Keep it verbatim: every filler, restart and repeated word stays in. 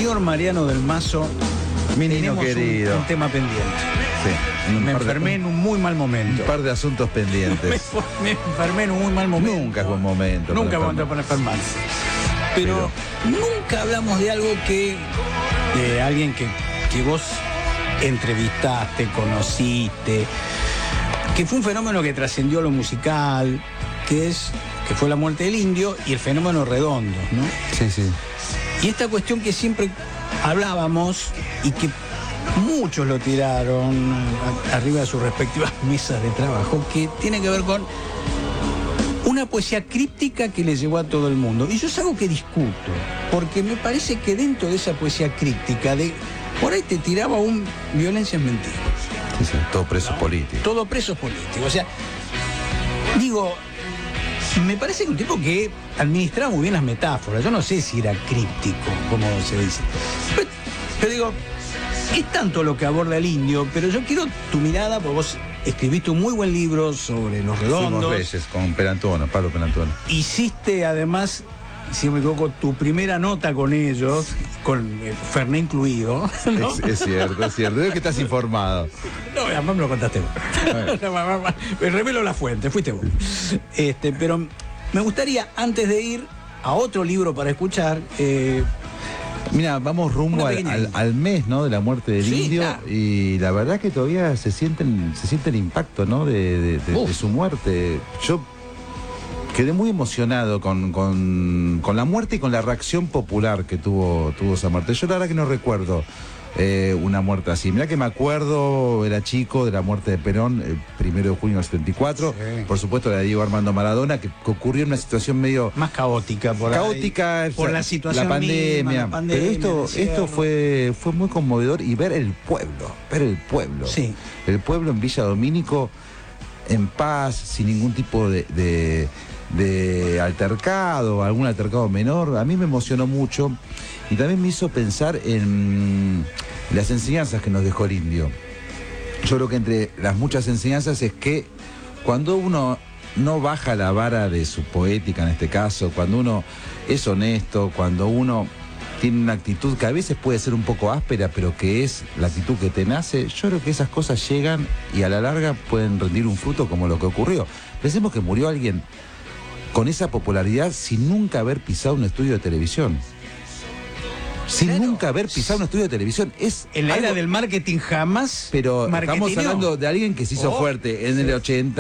señor Mariano del Mazo, Menino querido. Un, un tema pendiente. Sí, me enfermé de, en un muy mal momento. Un par de asuntos pendientes. me, me enfermé en un muy mal momento. Nunca es buen momento. Nunca es momento para enfermarse. Pero, Pero nunca hablamos de algo que... de alguien que, que vos entrevistaste, conociste, que fue un fenómeno que trascendió lo musical, que es que fue la muerte del indio y el fenómeno Redondo, ¿no? Sí, sí. Y esta cuestión que siempre hablábamos y que muchos lo tiraron a, arriba de sus respectivas mesas de trabajo, que tiene que ver con una poesía críptica que le llevó a todo el mundo. Y yo es algo que discuto, porque me parece que dentro de esa poesía críptica, de por ahí te tiraba un violencia es mentira. Sí, sí, todo preso ¿no? político. Todo preso político. O sea, digo, me parece que un tipo que administraba muy bien las metáforas. Yo no sé si era críptico, como se dice. Pero, pero digo, es tanto lo que aborda el indio, pero yo quiero tu mirada, porque vos escribiste un muy buen libro sobre los redondos. Fuimos Reyes con Perantuono, Pablo Perantuono. Hiciste además, si no me equivoco, tu primera nota con ellos, con eh, Ferné incluido, ¿no? Es, es cierto, es cierto. Veo que estás informado. No, además me lo contaste vos. Me revelo la fuente, fuiste vos. Este, pero me gustaría, antes de ir a otro libro para escuchar... Eh, Mira, vamos rumbo al, al, al mes, ¿no?, de la muerte del sí, indio, claro. Y la verdad que todavía se sienten, se siente el impacto, ¿no?, de, de, de, de su muerte. Yo quedé muy emocionado con, con, con la muerte y con la reacción popular que tuvo, tuvo esa muerte. Yo la verdad que no recuerdo eh, una muerte así. Mirá que me acuerdo, era chico, de la muerte de Perón, el primero de junio del setenta y cuatro. Sí. Por supuesto, la de Diego Armando Maradona, que, que ocurrió en una situación medio... más caótica, por caótica, ahí, por la situación la pandemia. Misma, la pandemia Pero esto, esto fue, fue muy conmovedor, y ver el pueblo, ver el pueblo. Sí. El pueblo en Villa Domínico, en paz, sin ningún tipo de... de de altercado, algún altercado menor, a mí me emocionó mucho y también me hizo pensar en las enseñanzas que nos dejó el indio. Yo creo que entre las muchas enseñanzas es que cuando uno no baja la vara de su poética, en este caso, cuando uno es honesto, cuando uno tiene una actitud que a veces puede ser un poco áspera, pero que es la actitud que te nace, yo creo que esas cosas llegan y a la larga pueden rendir un fruto, como lo que ocurrió. Pensemos que murió alguien con esa popularidad sin nunca haber pisado un estudio de televisión. Sin claro. nunca haber pisado un estudio de televisión. Es en la algo, era del marketing jamás. Pero estamos hablando de alguien que se hizo oh, fuerte en el ochenta.